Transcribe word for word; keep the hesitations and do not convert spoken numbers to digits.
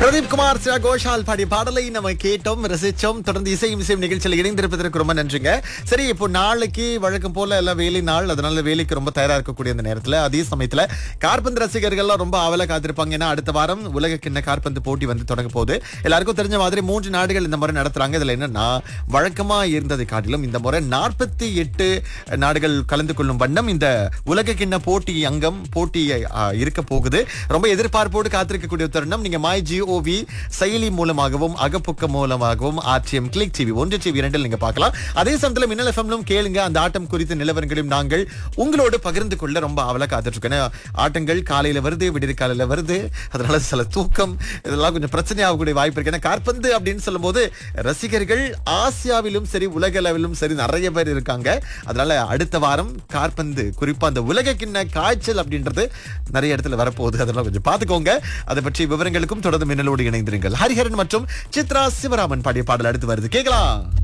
பிரதீப் குமார் சிரா கோஷால் பாடிய பாடலை நம்ம கேட்டோம், ரசிச்சோம். தொடர்ந்து இசையும் இசையும் நிகழ்ச்சியில் இணைந்திருப்பதற்கு ரொம்ப நன்றிங்க. சரி, இப்போ நாளைக்கு வழக்கம் போல எல்லாம் வேலை நாள், அதனால வேலைக்கு ரொம்ப தயாரா இருக்கக்கூடிய அந்த நேரத்துல, அதே சமயத்துல காற்பந்து ரசிகர்கள்லாம் ரொம்ப ஆவலா காத்திருப்பாங்க. ஏன்னா அடுத்த வாரம் உலக கிண்ண காற்பந்து போட்டி வந்து தொடங்க போகுது. எல்லாருக்கும் தெரிஞ்ச மாதிரி மூன்று நாடுகள் இந்த முறை நடத்துறாங்க. இதுல என்னன்னா, வழக்கமா இருந்ததை காட்டிலும் இந்த முறை நாற்பத்தி எட்டு நாடுகள் கலந்து கொள்ளும் வண்ணம் இந்த உலக கிண்ண போட்டி அங்கம் போட்டி ஆ, இருக்க போகுது. ரொம்ப எதிர்பார்ப்போடு காத்திருக்கக்கூடிய தருணம். நீங்க மை ஜிஓவி செயலி மூலமாகவும் அகப்புக்க மூலமாகவும் ஆர்டிஎம் கிளிக் டிவி ஒன்று டிவி இரண்டில் நீங்க பார்க்கலாம். அதே சமயத்துல மின்னல் எஃப்எம்லும் கேளுங்க. அந்த ஆட்டம் குறித்த நிலவரங்களையும் நாங்கள் உங்களோடு பகிர்ந்து கொள்ள ரொம்ப அவல காத்துட்டு இருக்கேன். ஆட்டங்கள் காலையில வருது, விடிய காலையில வருது, அதனால சில தூக்கம் இதெல்லாம் கொஞ்சம் பிரச்சனை ஆகக்கூடிய வாய்ப்பு இருக்கு. ஏன்னா காற்பந்து அப்படின்னு சொல்லும் போது ரசிகர்கள் ஆசியாவிலும் சரி உலக அளவிலும் சரி நிறைய பேர் இருக்காங்க. அதனால அடுத்த வாரம் காற்பந்து, குறிப்பா அந்த உலக கிண்ண காய்ச்சல் அப்படின்றது நிறைய இடத்துல வரப்போகுது. அதெல்லாம் கொஞ்சம் பாத்துக்கோங்க. அதை பற்றி விவரங்களுக்கும் தொடர்ந்து மின்னலோடு இணைந்திருங்கள். ஹரிஹரன் மற்றும் சித்ரா சிவராமன் பாடிய பாடல் அடுத்து வருது, கேட்கலாம்.